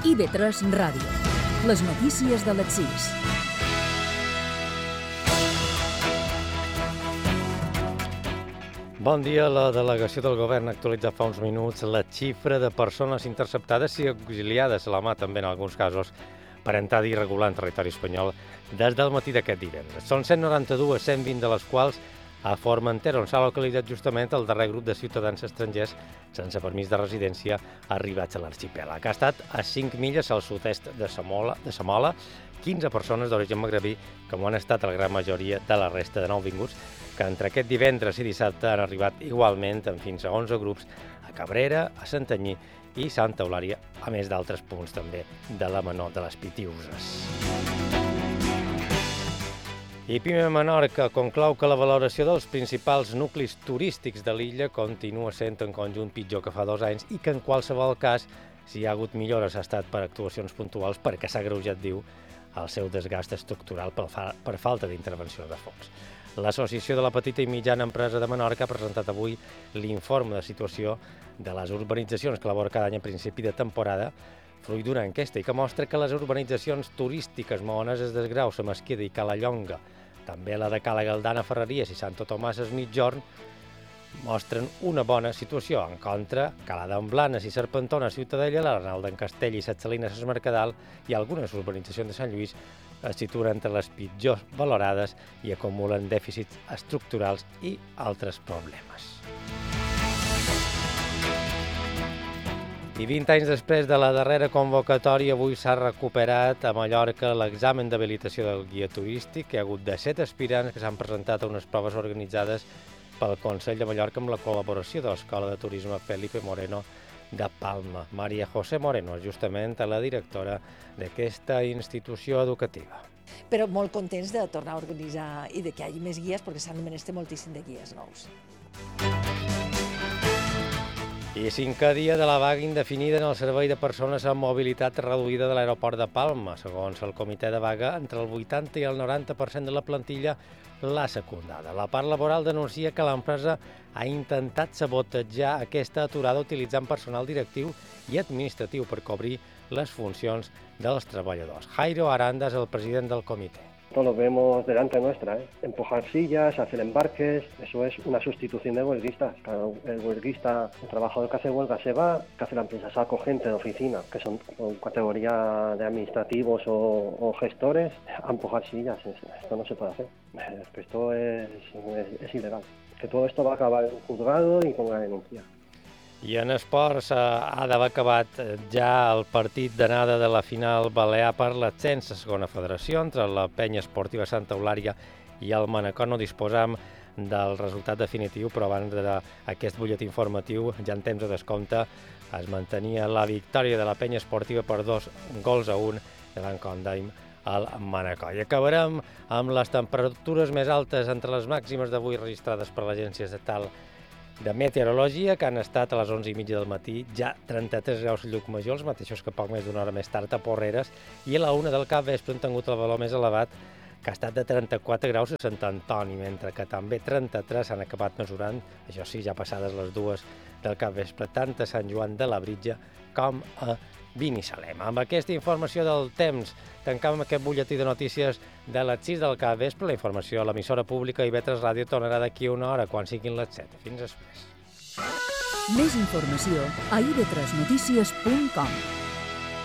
IB3 Ràdio. Les notícies de les 6. Bon dia. La delegació del govern ha actualitzat fa uns minuts la xifra de persones interceptades i auxiliades a la mà, també en alguns casos, per entrar irregular en territori espanyol des del matí d'aquest divendres. Són 192, 120 de les quals a Formentera, on s'ha localitzat justament el darrer grup de ciutadans estrangers sense permís de residència arribats a l'arxipèlag. Ha estat a 5 milles al sud-est de Samola, 15 persones d'origen magrebí, com han estat la gran majoria de la resta de nouvinguts, que entre aquest divendres i dissabte han arribat igualment en fins a 11 grups a Cabrera, a Santanyí i Santa Eulària, a més d'altres punts també de la Menor de les Pitiüses. I Pime Menorca conclou que la valoració dels principals nuclis turístics de l'illa continua sent en conjunt pitjor que fa 2 anys i que en qualsevol cas, si hi ha hagut millores, ha estat per actuacions puntuals perquè s'ha agreujat, diu, el seu desgast estructural per falta d'intervenció de fons. L'Associació de la Petita i Mitjana Empresa de Menorca ha presentat avui l'informe de situació de les urbanitzacions que elabora cada any a principi de temporada, fruit d'una enquesta, i que mostra que les urbanitzacions turístiques mogones es Desgrau, Sa Mesquida i Cala Llonga, també la de Cala Galdana, Ferreries i Santo Tomàs es Migjorn, mostren una bona situació. En contra, Cala d'en Blanes i Serpentona, Ciutadella, l'Arenal d'en Castell i Set Salines, es Mercadal i algunes urbanitzacions de Sant Lluís es situen entre les pitjors valorades i acumulen dèficits estructurals i altres problemes. I 20 anys després de la darrera convocatòria, avui s'ha recuperat a Mallorca l'examen d'habilitació del guia turístic. Hi ha hagut de 7 aspirants que s'han presentat a unes proves organitzades pel Consell de Mallorca amb la col·laboració de l'Escola de Turisme Felipe Moreno de Palma. Maria José Moreno és justament la directora d'aquesta institució educativa. Però molt contents de tornar a organitzar i de que hi hagi més guies, perquè s'han menester moltíssim de guies nous. I 5è dia de la vaga indefinida en el servei de persones amb mobilitat reduïda de l'aeroport de Palma. Segons el comitè de vaga, entre el 80 i el 90% de la plantilla l'ha secundada. La part laboral denuncia que l'empresa ha intentat sabotejar aquesta aturada utilitzant personal directiu i administratiu per cobrir les funcions dels treballadors. Jairo Aranda és el president del comitè. Esto lo vemos delante nuestra, empujar sillas, hacer embarques, eso es una sustitución de huelguistas. Claro, el huelguista, el trabajador que hace huelga se va, que hace la empresa, saco gente de oficina, que son categoría de administrativos o gestores, a empujar sillas. Esto no se puede hacer, esto es ilegal. Que todo esto va a acabar en un juzgado y con una denuncia. I en esports ha d'haver acabat ja el partit d'anada de la final balear per l'ascens a segona federació entre la penya esportiva Santa Eulària i el Manacor. No disposam del resultat definitiu, però abans d'aquest butlletí informatiu, ja en temps de descompte, es mantenia la victòria de la penya esportiva per 2-1 davant Condim al Manacor. I acabarem amb les temperatures més altes entre les màximes d'avui registrades per l'Agència Estatal de Meteorologia, que han estat a les 11:30 del matí, ja 33 graus a Llucmajor, els mateixos que poc més d'una hora més tard a Porreres, i a la 1 del capvespre han tingut el valor més elevat, que ha estat de 34 graus a Sant Antoni, mentre que també 33 s'han acabat mesurant, això sí, ja passades les 2 del capvespre, tant a Sant Joan de Labritja com a Binissalem. Amb aquesta informació del temps, tancam aquest butlletí de notícies de les 6 del capvespre. La informació a l'emissora pública IB3 Ràdio tornarà d'aquí una hora, quan siguin les 7. Fins després. Més informació a ib3notícies.com.